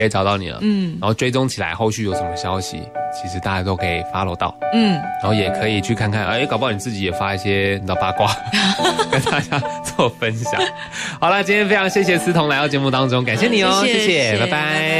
可以找到你了，然后追踪起来，后续有什么消息，其实大家都可以 follow 到，然后也可以去看看，搞不好你自己也发一些你知道八卦，跟大家做分享。好啦，今天非常谢谢思彤来到节目当中，感谢你哦，谢谢，拜拜。